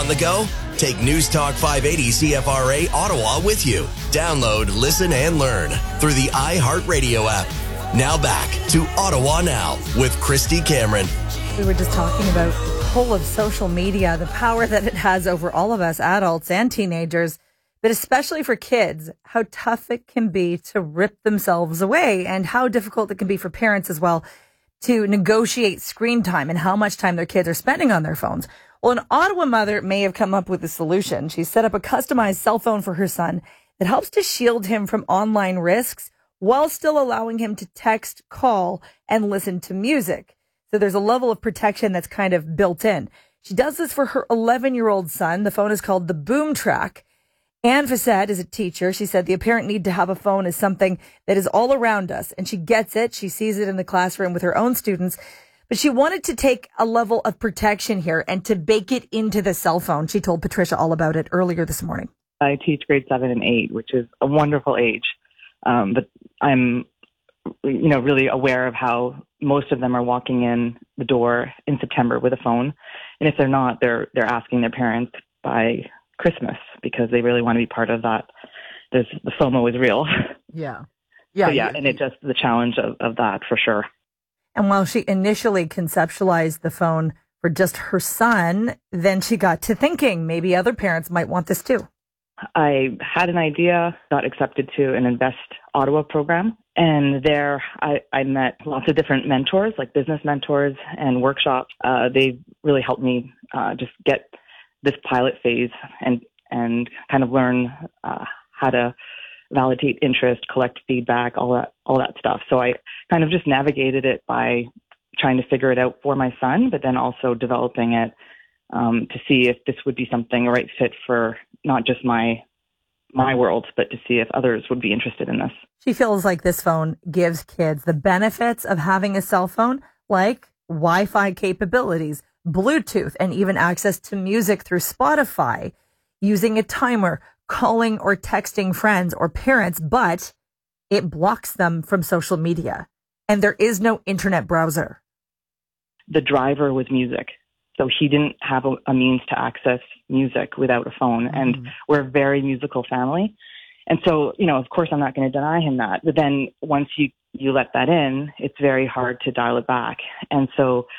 on the go? Take News Talk 580 CFRA Ottawa with you. Download, listen, and learn through the iHeartRadio app. Now back to Ottawa Now with Christy Cameron. We were just talking about the pull of social media, the power that it has over all of us adults and teenagers, but especially for kids, how tough it can be to rip themselves away and how difficult it can be for parents as well to negotiate screen time and how much time their kids are spending on their phones. Well, an Ottawa mother may have come up with a solution. She set up a customized cell phone for her son that helps to shield him from online risks while still allowing him to text, call, and listen to music. So there's a level of protection that's kind of built in. She does this for her 11-year-old son. The phone is called the Boom Track. Anne Facette is a teacher. She said the apparent need to have a phone is something that is all around us, and she gets it. She sees it in the classroom with her own students, but she wanted to take a level of protection here and to bake it into the cell phone. She told Patricia all about it earlier this morning. I teach grade 7 and 8, which is a wonderful age, but I'm, really aware of how most of them are walking in the door in September with a phone, and if they're not, they're asking their parents by Christmas because they really want to be part of that. The FOMO is real. Yeah. And it's just the challenge of that for sure. And while she initially conceptualized the phone for just her son, then she got to thinking maybe other parents might want this too. I had an idea, got accepted to an Invest Ottawa program. And there I met lots of different mentors, like business mentors and workshops. They really helped me just get this pilot phase and kind of learn how to validate interest, collect feedback, all that stuff. So I kind of just navigated it by trying to figure it out for my son, but then also developing it to see if this would be something a right fit for not just my world, but to see if others would be interested in this. She feels like this phone gives kids the benefits of having a cell phone, like Wi-Fi capabilities, Bluetooth, and even access to music through Spotify, using a timer, calling or texting friends or parents, but it blocks them from social media. And there is no internet browser. The driver was music. So he didn't have a means to access music without a phone. And we're a very musical family. And so, of course, I'm not going to deny him that. But then once you let that in, it's very hard to dial it back. And so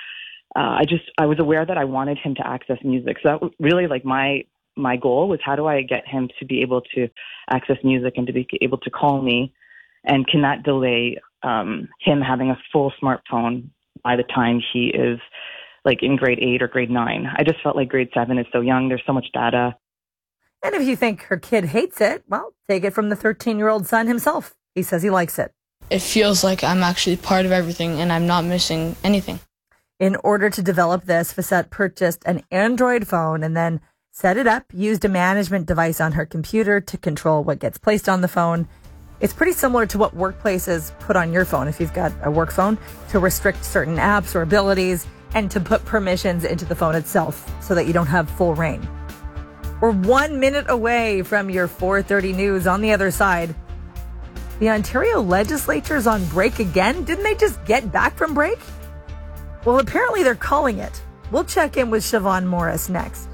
I was aware that I wanted him to access music. So that was really like my goal was, how do I get him to be able to access music and to be able to call me? And can that delay him having a full smartphone by the time he is like in grade 8 or grade 9? I just felt like grade 7 is so young. There's so much data. And if you think her kid hates it, well, take it from the 13-year-old son himself. He says he likes it. It feels like I'm actually part of everything and I'm not missing anything. In order to develop this, Facette purchased an Android phone and then set it up, used a management device on her computer to control what gets placed on the phone. It's pretty similar to what workplaces put on your phone if you've got a work phone, to restrict certain apps or abilities and to put permissions into the phone itself so that you don't have full reign. We're 1 minute away from your 4:30 news. On the other side, the Ontario legislature's on break again. Didn't they just get back from break? Well, apparently they're calling it. We'll check in with Siobhan Morris next.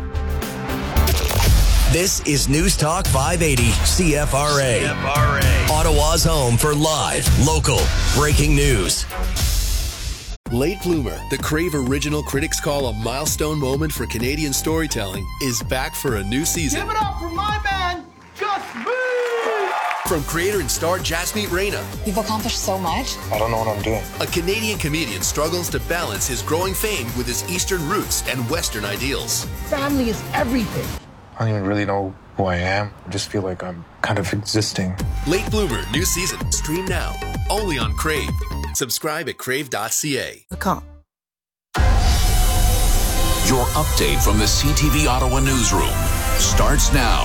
This is News Talk 580 CFRA. Ottawa's home for live, local, breaking news. Late Bloomer, the Crave Original Critics Call a milestone moment for Canadian storytelling, is back for a new season. Give it up for my man, Just Me! From creator and star Jasmeet Reyna. You've accomplished so much. I don't know what I'm doing. A Canadian comedian struggles to balance his growing fame with his Eastern roots and Western ideals. Family is everything. I don't even really know who I am. I just feel like I'm kind of existing. Late Bloomer, new season. Stream now. Only on Crave. Subscribe at crave.ca. Your update from the CTV Ottawa newsroom starts now.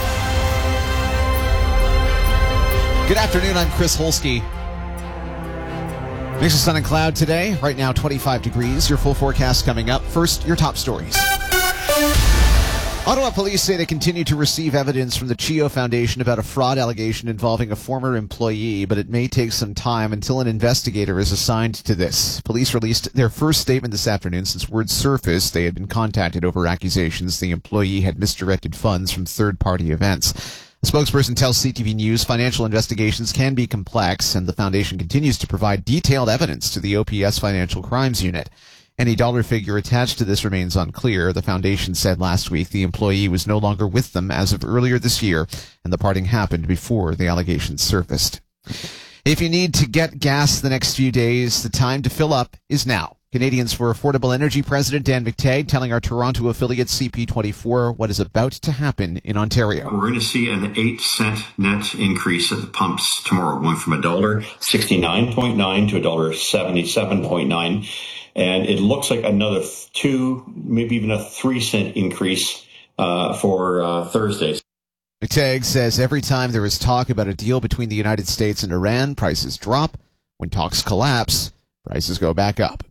Good afternoon, I'm Chris Holsky. Mix of sun and cloud today. Right now, 25 degrees. Your full forecast coming up. First, your top stories. Ottawa police say they continue to receive evidence from the CHEO Foundation about a fraud allegation involving a former employee, but it may take some time until an investigator is assigned to this. Police released their first statement this afternoon since word surfaced they had been contacted over accusations the employee had misdirected funds from third-party events. A spokesperson tells CTV News financial investigations can be complex, and the foundation continues to provide detailed evidence to the OPS Financial Crimes Unit. Any dollar figure attached to this remains unclear. The foundation said last week the employee was no longer with them as of earlier this year, and the parting happened before the allegations surfaced. If you need to get gas the next few days, the time to fill up is now. Canadians for Affordable Energy President Dan McTeague telling our Toronto affiliate CP24 what is about to happen in Ontario. We're going to see an 8-cent net increase at the pumps tomorrow, going from $1.69.9 to $1.77.9. And it looks like another 2, maybe even a 3-cent increase for Thursday. McTeague says every time there is talk about a deal between the United States and Iran, prices drop. When talks collapse, prices go back up.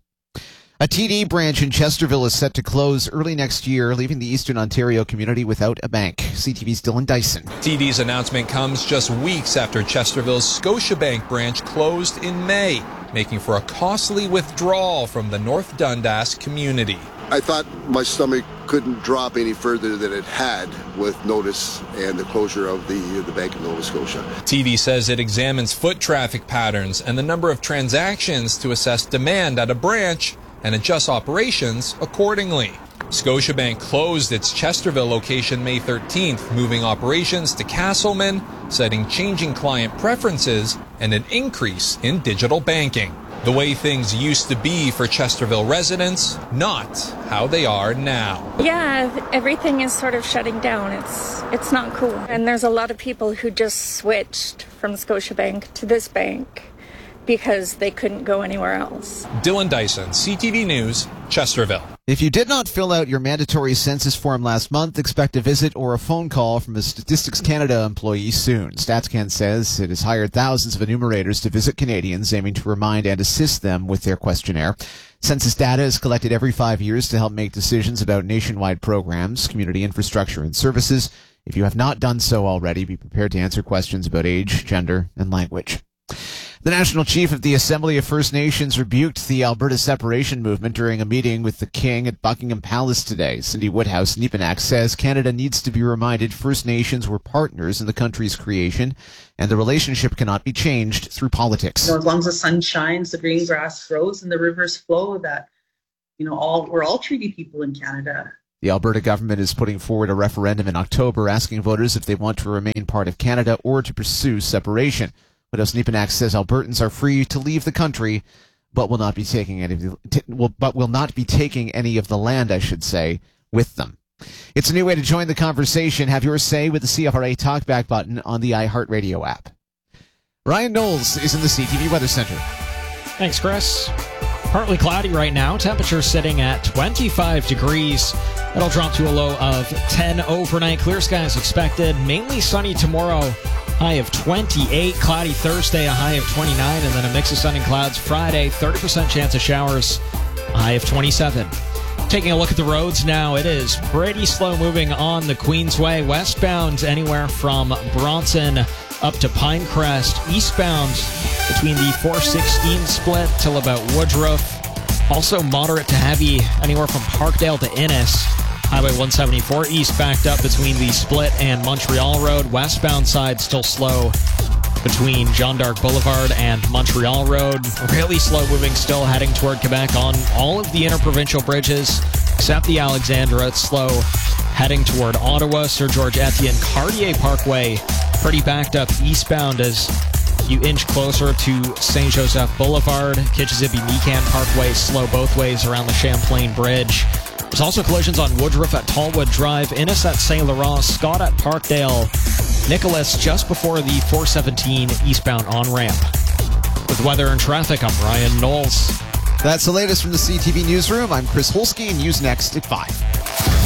A TD branch in Chesterville is set to close early next year, leaving the Eastern Ontario community without a bank. CTV's Dylan Dyson. TD's announcement comes just weeks after Chesterville's Scotiabank branch closed in May, making for a costly withdrawal from the North Dundas community. I thought my stomach couldn't drop any further than it had with notice and the closure of the Bank of Nova Scotia. TD says it examines foot traffic patterns and the number of transactions to assess demand at a branch and adjust operations accordingly. Scotiabank closed its Chesterville location May 13th, moving operations to Castleman, citing changing client preferences and an increase in digital banking. The way things used to be for Chesterville residents, not how they are now. Yeah, everything is sort of shutting down. It's not cool. And there's a lot of people who just switched from Scotiabank to this bank because they couldn't go anywhere else. Dylan Dyson, CTV News, Chesterville. If you did not fill out your mandatory census form last month, expect a visit or a phone call from a Statistics Canada employee soon. StatsCan says it has hired thousands of enumerators to visit Canadians, aiming to remind and assist them with their questionnaire. Census data is collected every 5 years to help make decisions about nationwide programs, community infrastructure, and services. If you have not done so already, be prepared to answer questions about age, gender, and language. The National Chief of the Assembly of First Nations rebuked the Alberta separation movement during a meeting with the King at Buckingham Palace today. Cindy Woodhouse Neepanak says Canada needs to be reminded First Nations were partners in the country's creation, and the relationship cannot be changed through politics. As long as the sun shines, the green grass grows, and the rivers flow, that we're all treaty people in Canada. The Alberta government is putting forward a referendum in October asking voters if they want to remain part of Canada or to pursue separation. Woodhouse Neepanak says Albertans are free to leave the country, but will not be taking any of the land, with them. It's a new way to join the conversation. Have your say with the CFRA Talkback button on the iHeartRadio app. Ryan Knowles is in the CTV Weather Center. Thanks, Chris. Partly cloudy right now. Temperature sitting at 25 degrees. It'll drop to a low of 10 overnight. Clear skies expected. Mainly sunny tomorrow. High of 28. Cloudy Thursday, a high of 29. And then a mix of sun and clouds Friday. 30% chance of showers. A high of 27. Taking a look at the roads now, it is pretty slow moving on the Queensway. Westbound anywhere from Bronson up to Pinecrest. Eastbound between the 416 split till about Woodruff. Also moderate to heavy anywhere from Parkdale to Innis. Highway 174 east backed up between the split and Montreal Road. Westbound side still slow between Jeanne d'Arc Boulevard and Montreal Road. Really slow moving still heading toward Quebec on all of the interprovincial bridges except the Alexandra. It's slow heading toward Ottawa. Sir George Etienne Cartier Parkway pretty backed up eastbound as you inch closer to St. Joseph Boulevard. Kitchissippi-Meekan Parkway slow both ways around the Champlain Bridge. There's also collisions on Woodruff at Tallwood Drive, Innis at St. Laurent, Scott at Parkdale, Nicholas just before the 417 eastbound on-ramp. With weather and traffic, I'm Ryan Knowles. That's the latest from the CTV Newsroom. I'm Chris Holsky, and news next at 5.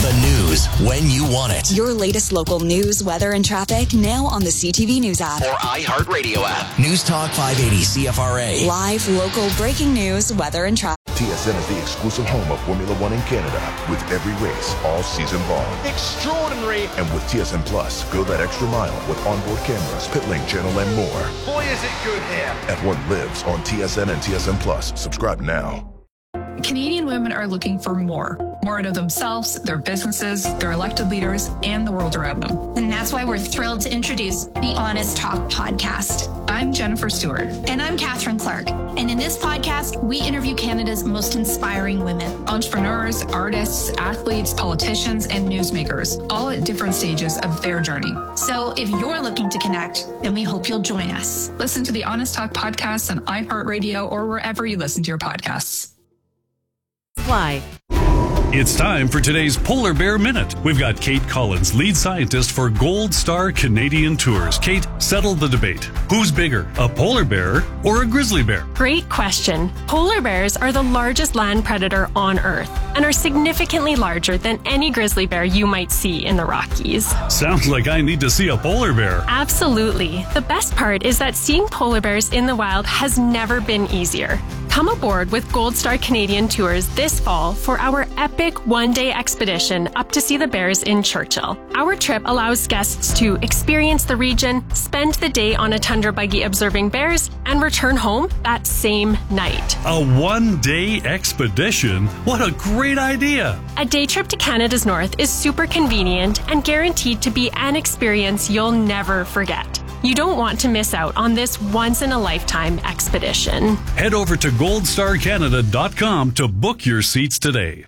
The news when you want it. Your latest local news, weather, and traffic now on the CTV News app. Or iHeartRadio app. News Talk 580 CFRA. Live, local, breaking news, weather, and traffic. TSN is the exclusive home of Formula One in Canada, with every race all season long. Extraordinary. And with TSN Plus, go that extra mile with onboard cameras, pit lane channel, and more. Boy, is it good here. F1 lives on TSN and TSN Plus. Subscribe now. Canadian women are looking for more out of themselves, their businesses, their elected leaders, and the world around them. And that's why we're thrilled to introduce the Honest Talk podcast. I'm Jennifer Stewart. And I'm Catherine Clark. And in this podcast, we interview Canada's most inspiring women. Entrepreneurs, artists, athletes, politicians, and newsmakers, all at different stages of their journey. So if you're looking to connect, then we hope you'll join us. Listen to the Honest Talk podcast on iHeartRadio or wherever you listen to your podcasts. Fly. It's time for today's Polar Bear Minute. We've got Kate Collins, lead scientist for Gold Star Canadian Tours. Kate, settle the debate. Who's bigger, a polar bear or a grizzly bear? Great question. Polar bears are the largest land predator on Earth and are significantly larger than any grizzly bear you might see in the Rockies. Sounds like I need to see a polar bear. Absolutely. The best part is that seeing polar bears in the wild has never been easier. Come aboard with Gold Star Canadian Tours this fall for our epic one-day expedition up to see the bears in Churchill. Our trip allows guests to experience the region, spend the day on a tundra buggy observing bears, and return home that same night. A one-day expedition? What a great idea! A day trip to Canada's North is super convenient and guaranteed to be an experience you'll never forget. You don't want to miss out on this once-in-a-lifetime expedition. Head over to goldstarcanada.com to book your seats today.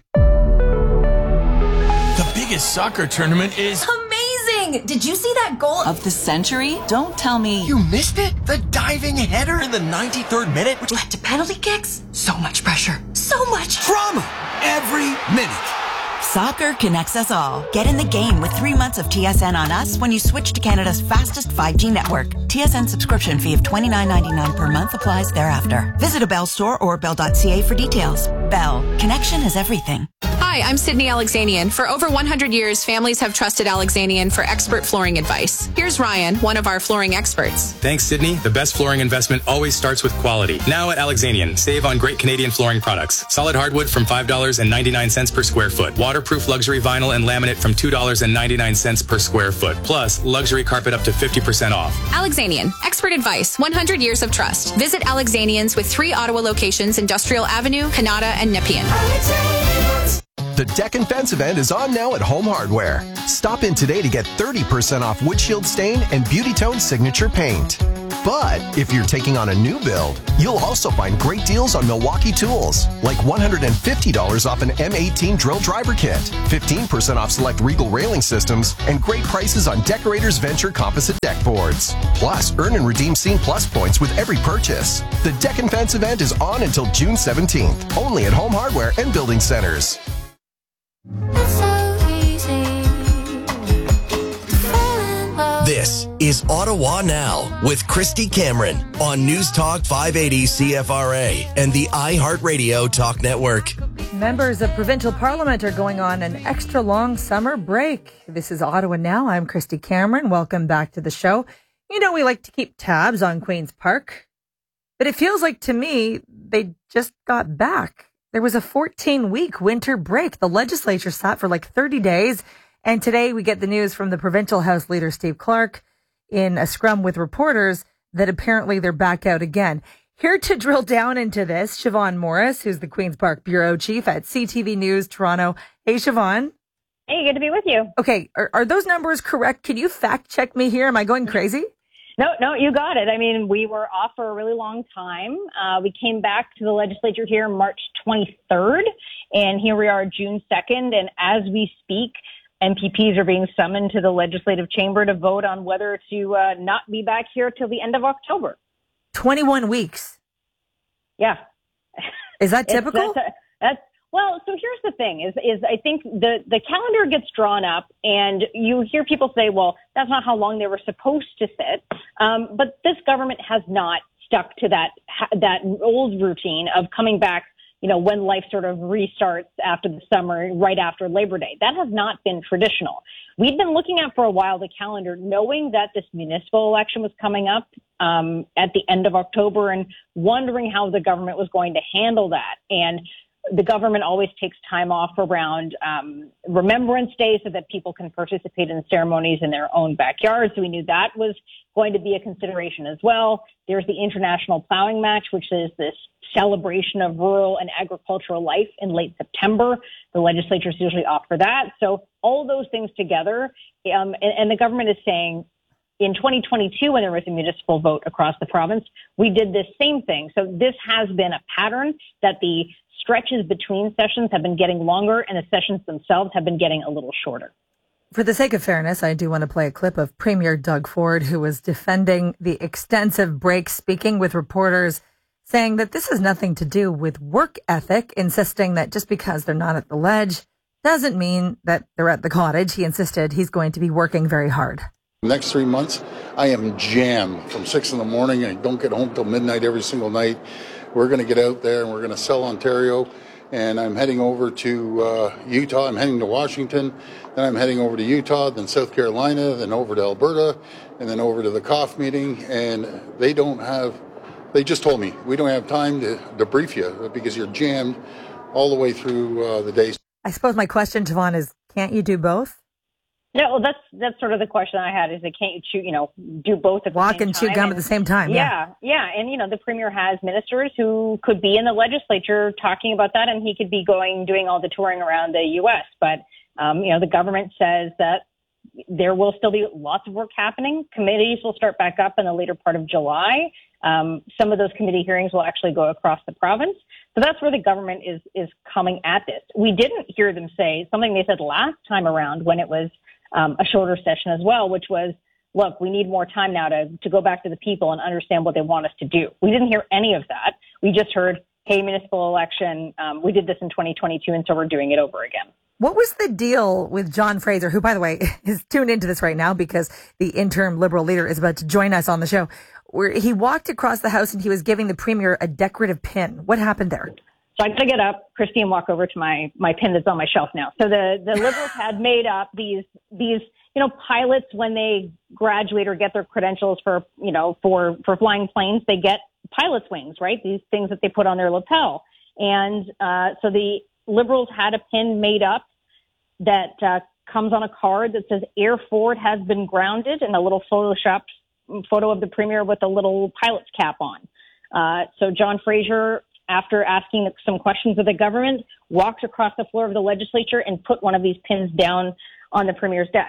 The biggest soccer tournament is amazing! Did you see that goal of the century? Don't tell me you missed it? The diving header in the 93rd minute, which led to penalty kicks? So much pressure. So much drama every minute. Soccer connects us all. Get in the game with 3 months of TSN on us when you switch to Canada's fastest 5G network. TSN subscription fee of $29.99 per month applies thereafter. Visit a Bell store or bell.ca for details. Bell. Connection is everything. Hi, I'm Sydney Alexanian. For over 100 years, families have trusted Alexanian for expert flooring advice. Here's Ryan, one of our flooring experts. Thanks, Sydney. The best flooring investment always starts with quality. Now at Alexanian, save on great Canadian flooring products. Solid hardwood from $5.99 per square foot. Waterproof luxury vinyl and laminate from $2.99 per square foot. Plus, luxury carpet up to 50% off. Alexanian, expert advice, 100 years of trust. Visit Alexanians with 3 Ottawa locations, Industrial Avenue, Kanata, and Nepean. The Deck and Fence event is on now at Home Hardware. Stop in today to get 30% off Windshield Stain and Beauty Tone Signature Paint. But if you're taking on a new build, you'll also find great deals on Milwaukee tools, like $150 off an M18 drill driver kit, 15% off select Regal railing systems, and great prices on Decorators Venture composite deck boards. Plus, earn and redeem Scene Plus points with every purchase. The Deck and Fence event is on until June 17th, only at Home Hardware and Building Centers. This is Ottawa Now with Christy Cameron on News Talk 580 CFRA and the iHeartRadio Talk Network. Members of provincial parliament are going on an extra long summer break. This is Ottawa Now. I'm Christy Cameron. Welcome back to the show. You know, we like to keep tabs on Queen's Park, but it feels like to me they just got back. There was a 14-week winter break. The legislature sat for like 30 days. And today we get the news from the provincial House Leader, Steve Clark, in a scrum with reporters that apparently they're back out again. Here to drill down into this, Siobhan Morris, who's the Queen's Park Bureau Chief at CTV News Toronto. Hey, Siobhan. Hey, good to be with you. Okay, are those numbers correct? Can you fact check me here? Am I going crazy? No, you got it. I mean, we were off for a really long time. We came back to the legislature here March 23rd, and here we are June 2nd. And as we speak, MPPs are being summoned to the legislative chamber to vote on whether to not be back here till the end of October. 21 weeks. Yeah. Is that typical? Well, so here's the thing is I think the calendar gets drawn up and you hear people say, well, that's not how long they were supposed to sit. But this government has not stuck to that old routine of coming back, when life sort of restarts after the summer, right after Labor Day. That has not been traditional. We'd been looking at for a while the calendar, knowing that this municipal election was coming up at the end of October and wondering how the government was going to handle that. And the government always takes time off around Remembrance Day so that people can participate in ceremonies in their own backyard. So we knew that was going to be a consideration as well. There's the International Plowing Match, which is this celebration of rural and agricultural life in late September. The legislatures usually opt for that. So all those things together, and the government is saying, in 2022, when there was a municipal vote across the province, we did this same thing. So this has been a pattern that the stretches between sessions have been getting longer and the sessions themselves have been getting a little shorter. For the sake of fairness, I do want to play a clip of Premier Doug Ford, who was defending the extensive break, speaking with reporters, saying that this has nothing to do with work ethic, insisting that just because they're not at the ledge doesn't mean that they're at the cottage. He insisted he's going to be working very hard. The next 3 months, I am jammed from 6 in the morning. I don't get home till midnight every single night. We're going to get out there and we're going to sell Ontario. And I'm heading over to Utah. I'm heading to Washington. Then I'm heading over to Utah, then South Carolina, then over to Alberta, and then over to the COF meeting. And they just told me, we don't have time to brief you because you're jammed all the way through the day. I suppose my question, Javon, is can't you do both? No, well, that's sort of the question I had, is that can't you do both at the same time? Walk and chew gum at the same time. Yeah. And, the premier has ministers who could be in the legislature talking about that, and he could be doing all the touring around the U.S. But, the government says that there will still be lots of work happening. Committees will start back up in the later part of July. Some of those committee hearings will actually go across the province. So that's where the government is coming at this. We didn't hear them say something they said last time around when it was a shorter session as well, which was, look, we need more time now to go back to the people and understand what they want us to do. We didn't hear any of that. We just heard, hey, municipal election, we did this in 2022, and so we're doing it over again. What was the deal with John Fraser, who, by the way, is tuned into this right now because the interim Liberal leader is about to join us on the show, where he walked across the House and he was giving the Premier a decorative pin. What happened there? So I got to get up, Christy, and walk over to my pin that's on my shelf now. So the Liberals had made up these pilots, when they graduate or get their credentials for flying planes, they get pilot's wings, right? These things that they put on their lapel. And so the Liberals had a pin made up that comes on a card that says Air Ford has been grounded, and a little photoshopped photo of the Premier with a little pilot's cap on. So John Fraser, after asking some questions of the government, walked across the floor of the legislature and put one of these pins down on the Premier's desk.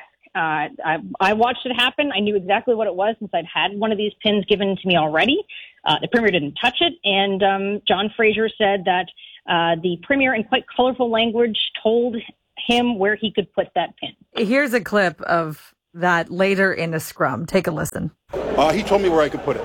I watched it happen. I knew exactly what it was since I'd had one of these pins given to me already. The Premier didn't touch it, and John Fraser said that the Premier, in quite colorful language, told him where he could put that pin. Here's a clip of that later in a scrum. Take a listen. He told me where I could put it.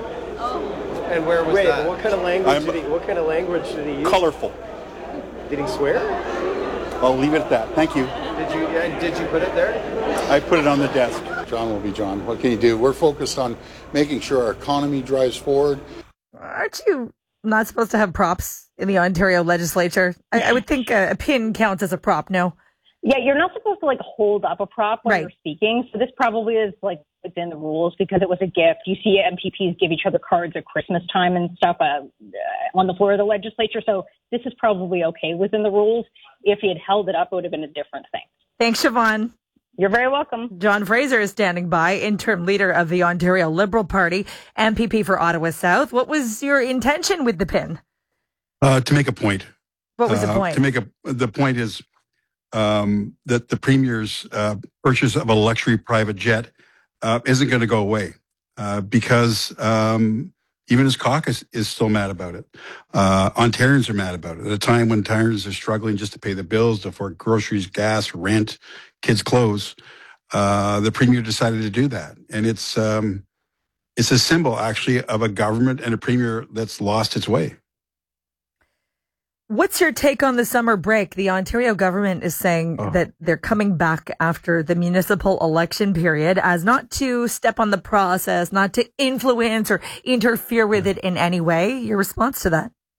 And where was that? What kind of language did he use? Colorful. Did he swear? I'll leave it at that. Thank you. Did you put it there? I put it on the desk. John will be John. What can you do? We're focused on making sure our economy drives forward. Aren't you not supposed to have props in the Ontario legislature? I would think a pin counts as a prop, no? Yeah, you're not supposed to hold up a prop when you're speaking. So this probably is within the rules because it was a gift. You see MPPs give each other cards at Christmas time and stuff on the floor of the legislature. So this is probably okay within the rules. If he had held it up, it would have been a different thing. Thanks, Siobhan. You're very welcome. John Fraser is standing by, interim leader of the Ontario Liberal Party, MPP for Ottawa South. What was your intention with the pin? To make a point. What was the point? The point is that the Premier's purchase of a luxury private jet isn't going to go away because even his caucus is still mad about it. Ontarians are mad about it. At a time when Ontarians are struggling just to pay the bills, to afford groceries, gas, rent, kids' clothes, the Premier decided to do that. And it's a symbol, actually, of a government and a Premier that's lost its way. What's your take on the summer break? The Ontario government is saying that they're coming back after the municipal election period as not to step on the process, not to influence or interfere with it in any way. Your response to that?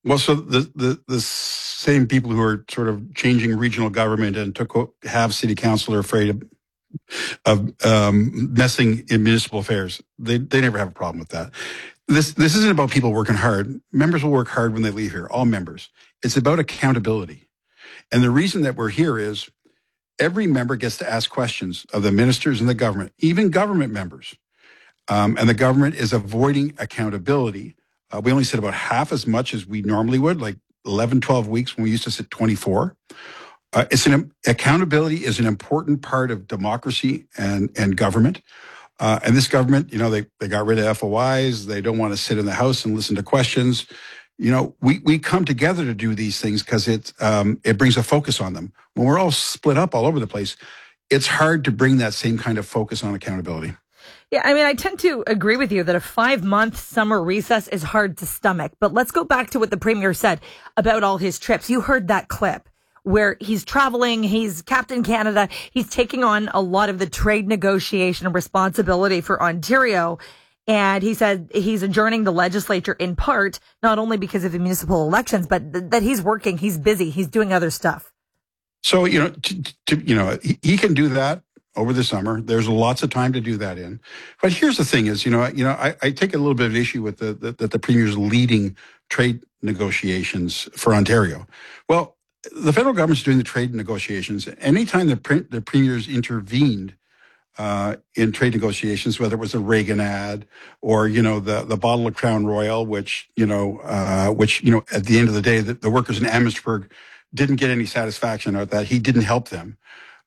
Well, so the same people who are sort of changing regional government and have city council are afraid of messing in municipal affairs. They never have a problem with that. This isn't about people working hard. Members will work hard when they leave here, all members. It's about accountability. And the reason that we're here is every member gets to ask questions of the ministers and the government, even government members. And the government is avoiding accountability. We only sit about half as much as we normally would, like 11, 12 weeks when we used to sit 24. Accountability is an important part of democracy and government. And this government, they got rid of FOIs. They don't want to sit in the House and listen to questions. We come together to do these things because it brings a focus on them. When we're all split up all over the place, it's hard to bring that same kind of focus on accountability. Yeah, I mean, I tend to agree with you that a 5-month summer recess is hard to stomach. But let's go back to what the Premier said about all his trips. You heard that clip where he's traveling, he's Captain Canada, he's taking on a lot of the trade negotiation responsibility for Ontario. And he said he's adjourning the legislature in part, not only because of the municipal elections, but that he's working, he's busy, he's doing other stuff. So, he can do that over the summer. There's lots of time to do that in. But here's the thing is, I take a little bit of issue with the Premier's leading trade negotiations for Ontario. Well, the federal government's doing the trade negotiations. Anytime the Premier's intervened in trade negotiations, whether it was a Reagan ad or, the bottle of Crown Royal, which at the end of the day, the workers in Amherstburg didn't get any satisfaction out of that. He didn't help them.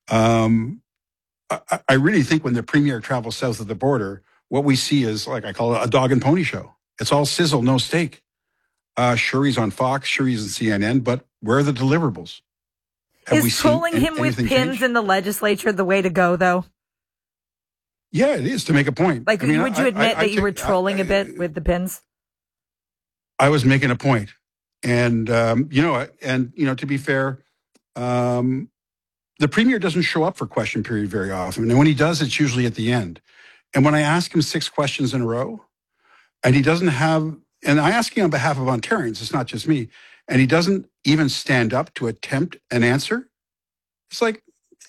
I really think when the Premier travels south of the border, what we see is, like I call it, a dog and pony show. It's all sizzle, no steak. Sure, he's on Fox, sure, he's on CNN, but where are the deliverables? Is trolling him with pins in the legislature the way to go, though? Yeah, it is, to make a point. Would you admit that you were trolling a bit with the pins? I was making a point. And, to be fair, the Premier doesn't show up for question period very often. And when he does, it's usually at the end. And when I ask him 6 questions in a row, and he doesn't have, and I ask him on behalf of Ontarians, it's not just me, and he doesn't even stand up to attempt an answer, it's like,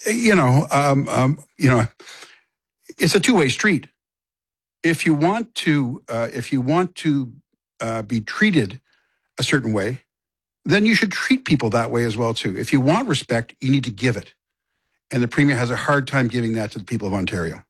it's a two-way street. If you want to be treated a certain way, then you should treat people that way as well too. If you want respect, you need to give it. And the Premier has a hard time giving that to the people of Ontario.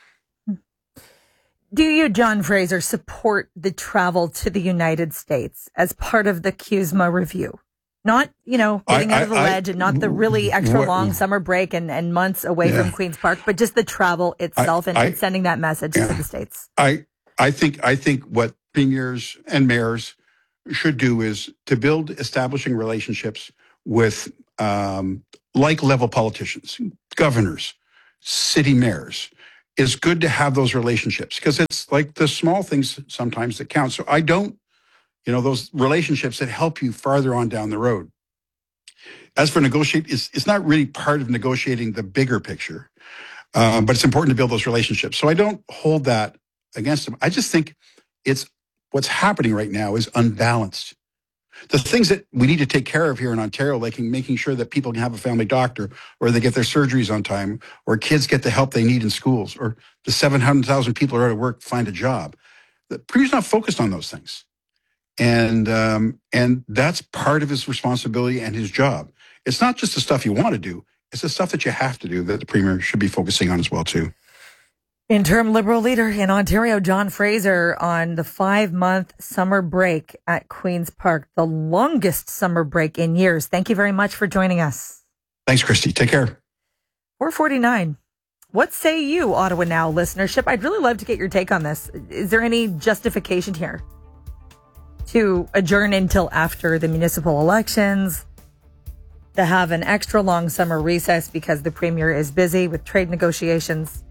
Do you, John Fraser, support the travel to the United States as part of the CUSMA review? Not, getting out of the ledge and not the really extra long summer break and months away from Queen's Park, but just the travel itself and sending that message to the States. I think what premiers and mayors should do is to build establishing relationships with like-level politicians, governors, city mayors. It's good to have those relationships because it's like the small things sometimes that count. So I don't, those relationships that help you farther on down the road. As for negotiate, it's not really part of negotiating the bigger picture, but it's important to build those relationships. So I don't hold that against them. I just think what's happening right now is unbalanced. The things that we need to take care of here in Ontario, like making sure that people can have a family doctor or they get their surgeries on time or kids get the help they need in schools or the 700,000 people who are out of work find a job. The Premier's not focused on those things. And that's part of his responsibility and his job. It's not just the stuff you want to do. It's the stuff that you have to do that the Premier should be focusing on as well, too. Interim Liberal leader in Ontario, John Fraser, on the 5-month summer break at Queen's Park, the longest summer break in years. Thank you very much for joining us. Thanks, Christy. Take care. 4:49. What say you, Ottawa Now listenership? I'd really love to get your take on this. Is there any justification here to adjourn until after the municipal elections, to have an extra long summer recess because the Premier is busy with trade negotiations?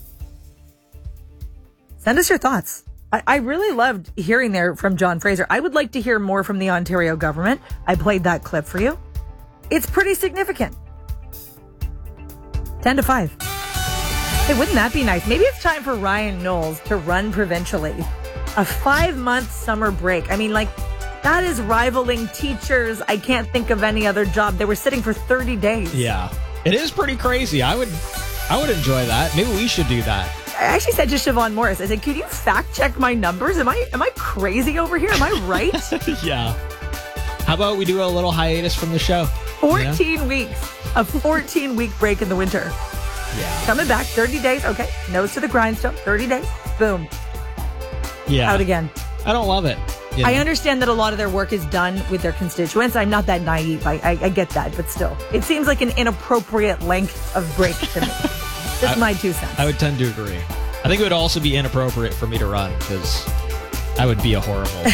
Send us your thoughts. I really loved hearing there from John Fraser. I would like to hear more from the Ontario government. I played that clip for you. It's pretty significant. 10-5. Hey, wouldn't that be nice? Maybe it's time for Ryan Knowles to run provincially. A 5-month summer break. I mean, That is rivaling teachers. I can't think of any other job. They were sitting for 30 days. Yeah. It is pretty crazy. I would enjoy that. Maybe we should do that. I actually said to Siobhan Morris, I said, could you fact check my numbers? Am I crazy over here? Am I right? Yeah. How about we do a little hiatus from the show? 14 weeks. A 14-week break in the winter. Yeah. Coming back, 30 days. Okay. Nose to the grindstone. 30 days. Boom. Yeah. Out again. I don't love it. You know? I understand that a lot of their work is done with their constituents. I'm not that naive. I get that. But still, it seems like an inappropriate length of break to me. Just my 2 cents. I would tend to agree. I think it would also be inappropriate for me to run because I would be a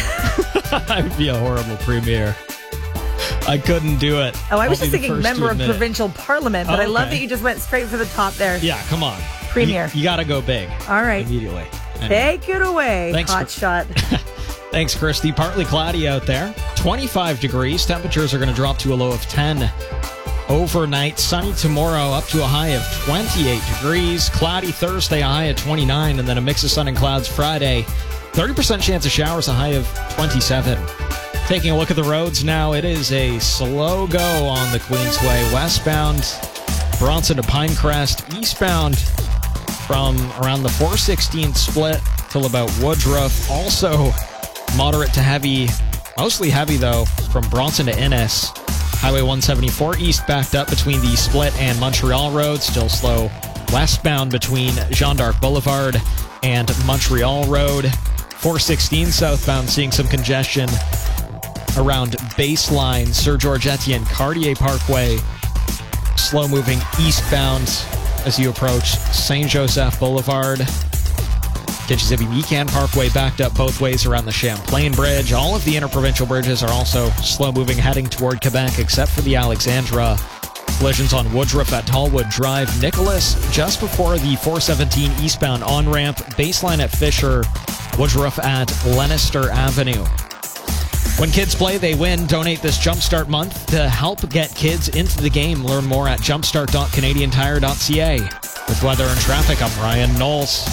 horrible premier. I couldn't do it. Oh, I was just thinking member of provincial parliament, but I love that you just went straight for the top there. Yeah, come on. Premier. You got to go big. All right. Immediately. Anyway. Take it away, hot shot. Thanks, Christy. Partly cloudy out there. 25 degrees. Temperatures are going to drop to a low of 10 overnight. Sunny tomorrow up to a high of 28 degrees. Cloudy Thursday, a high of 29. And then a mix of sun and clouds Friday. 30% chance of showers, a high of 27. Taking a look at the roads now, it is a slow go on the Queensway. Westbound, Bronson to Pinecrest. Eastbound from around the 416 split till about Woodruff. Also moderate to heavy, mostly heavy though, from Bronson to Innes. Highway 174 east backed up between the split and Montreal Road. Still slow westbound between Jeanne d'Arc Boulevard and Montreal Road. 416 southbound seeing some congestion around Baseline, Sir George Etienne Cartier Parkway. Slow moving eastbound as you approach St. Joseph Boulevard. Kitchissippi Mecan Parkway backed up both ways around the Champlain Bridge. All of the interprovincial bridges are also slow moving heading toward Quebec except for the Alexandra. Collisions on Woodruff at Tallwood Drive. Nicholas just before the 417 eastbound on-ramp. Baseline at Fisher. Woodruff at Leinster Avenue. When kids play, they win. Donate this Jumpstart month to help get kids into the game. Learn more at jumpstart.canadiantire.ca. With weather and traffic, I'm Ryan Knowles.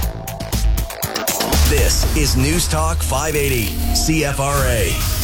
This is News Talk 580, CFRA.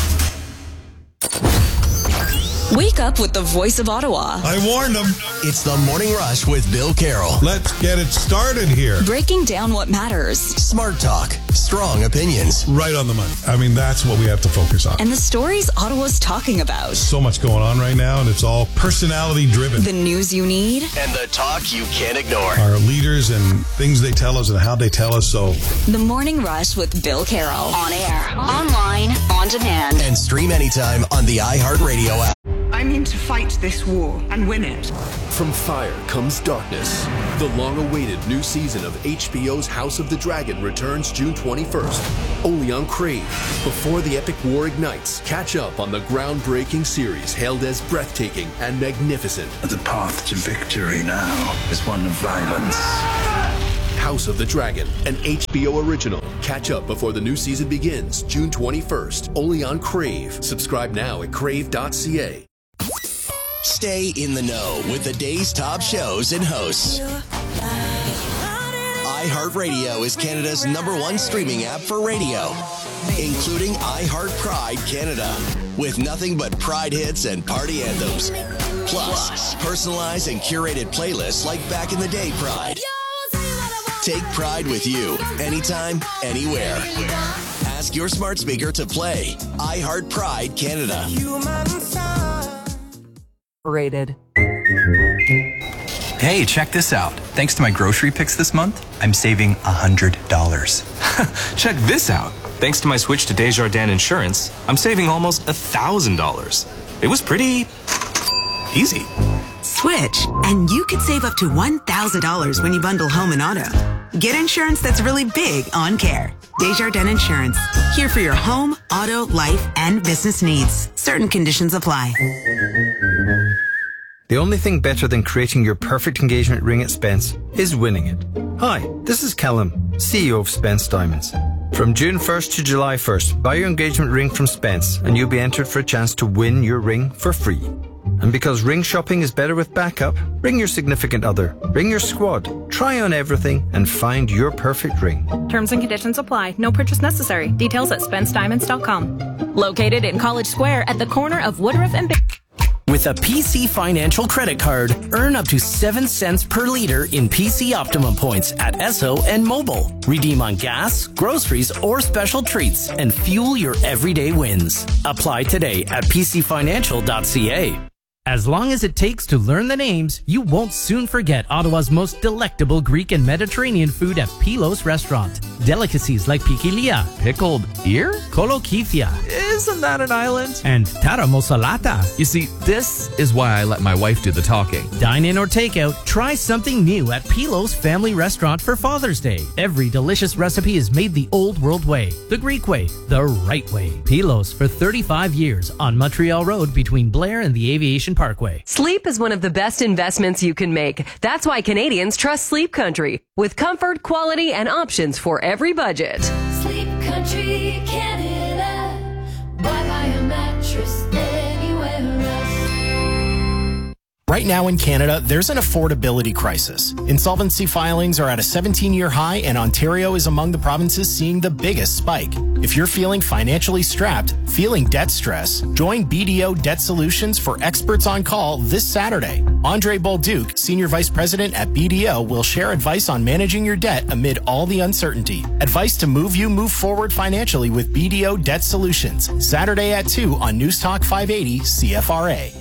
Wake up with the voice of Ottawa. I warned them. It's the Morning Rush with Bill Carroll. Let's get it started here. Breaking down what matters. Smart talk, strong opinions. Right on the money. I mean, that's what we have to focus on. And the stories Ottawa's talking about. So much going on right now, and it's all personality driven. The news you need. And the talk you can't ignore. Our leaders and things they tell us and how they tell us, so. The Morning Rush with Bill Carroll. On air, online, on demand. And stream anytime on the iHeartRadio app. I'm in to fight this war and win it. From fire comes darkness. The long-awaited new season of HBO's House of the Dragon returns June 21st, only on Crave. Before the epic war ignites, catch up on the groundbreaking series hailed as breathtaking and magnificent. The path to victory now is one of violence. House of the Dragon, an HBO original. Catch up before the new season begins, June 21st, only on Crave. Subscribe now at crave.ca. Stay in the know with the day's top shows and hosts. iHeartRadio is Canada's #1 streaming app for radio, including iHeart Pride Canada, with nothing but Pride hits and party anthems. Plus, personalized and curated playlists like Back in the Day Pride. Take Pride with you, anytime, anywhere. Ask your smart speaker to play iHeart Pride Canada. Rated. Hey, check this out. Thanks to my grocery picks this month, I'm saving $100. Check this out. Thanks to my switch to Desjardins Insurance, I'm saving almost $1,000. It was pretty easy. Switch, and you could save up to $1,000 when you bundle home and auto. Get insurance that's really big on care. Desjardins Insurance. Here for your home, auto, life, and business needs. Certain conditions apply. The only thing better than creating your perfect engagement ring at Spence is winning it. Hi, this is Callum, CEO of Spence Diamonds. From June 1st to July 1st, buy your engagement ring from Spence and you'll be entered for a chance to win your ring for free. And because ring shopping is better with backup, ring your significant other, ring your squad, try on everything, and find your perfect ring. Terms and conditions apply. No purchase necessary. Details at SpenceDiamonds.com. Located in College Square at the corner of Woodruff and... With a PC Financial credit card, earn up to 7 cents per liter in PC Optimum points at Esso and Mobile. Redeem on gas, groceries, or special treats and fuel your everyday wins. Apply today at pcfinancial.ca. As long as it takes to learn the names, you won't soon forget Ottawa's most delectable Greek and Mediterranean food at Pilos Restaurant. Delicacies like pikilia, pickled ear, kolokifia, isn't that an island? And tara mosalata. You see, this is why I let my wife do the talking. Dine in or take out, try something new at Pilos Family Restaurant for Father's Day. Every delicious recipe is made the old world way, the Greek way, the right way. Pilos for 35 years on Montreal Road between Blair and the Aviation Parkway. Sleep is one of the best investments you can make. That's why Canadians trust Sleep Country, with comfort, quality, and options for every budget. Sleep Country Canada. Why buy a mattress anywhere else? Right now in Canada, there's an affordability crisis. Insolvency filings are at a 17-year high, and Ontario is among the provinces seeing the biggest spike. If you're feeling financially strapped, feeling debt stress, join BDO Debt Solutions for experts on call this Saturday. Andre Bolduc, Senior Vice President at BDO, will share advice on managing your debt amid all the uncertainty. Advice to move forward financially with BDO Debt Solutions. Saturday at 2 on News Talk 580 CFRA.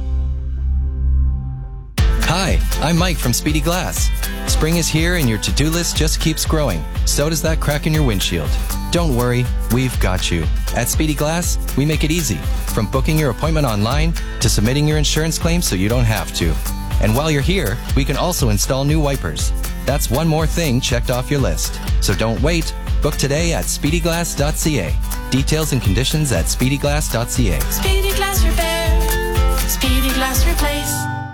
Hi, I'm Mike from Speedy Glass. Spring is here and your to-do list just keeps growing. So does that crack in your windshield. Don't worry, we've got you. At Speedy Glass, we make it easy. From booking your appointment online to submitting your insurance claim so you don't have to. And while you're here, we can also install new wipers. That's one more thing checked off your list. So don't wait. Book today at speedyglass.ca. Details and conditions at speedyglass.ca. Speedy Glass Repair. Speedy Glass Replace.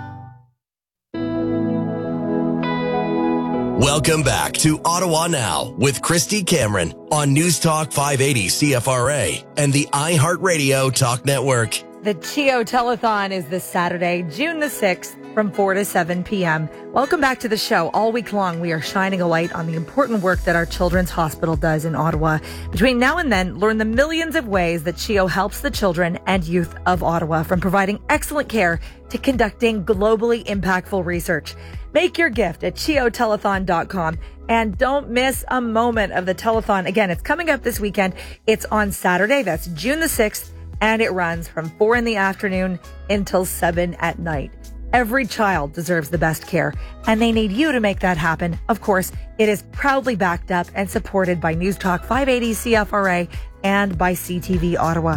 Welcome back to Ottawa Now with Christy Cameron on News Talk 580 CFRA and the iHeartRadio Talk Network. The CHEO Telethon is this Saturday, June the 6th from 4 to 7 p.m. Welcome back to the show. All week long, we are shining a light on the important work that our Children's Hospital does in Ottawa. Between now and then, learn the millions of ways that CHEO helps the children and youth of Ottawa, from providing excellent care to conducting globally impactful research. Make your gift at CHEOtelethon.com and don't miss a moment of the telethon. Again, it's coming up this weekend. It's on Saturday. That's June the 6th, and it runs from 4 in the afternoon until 7 at night. Every child deserves the best care, and they need you to make that happen. Of course, it is proudly backed up and supported by News Talk 580 CFRA and by CTV Ottawa.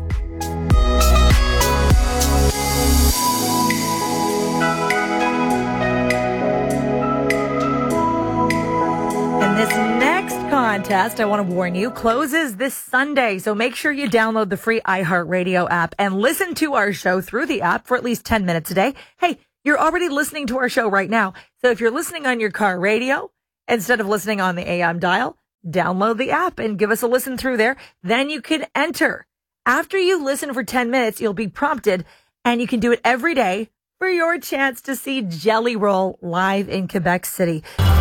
And this next contest, I want to warn you, closes this Sunday. So make sure you download the free iHeartRadio app and listen to our show through the app for at least 10 minutes a day. Hey, you're already listening to our show right now. So if you're listening on your car radio, instead of listening on the AM dial, download the app and give us a listen through there. Then you can enter. After you listen for 10 minutes, you'll be prompted, and you can do it every day for your chance to see Jelly Roll live in Quebec City.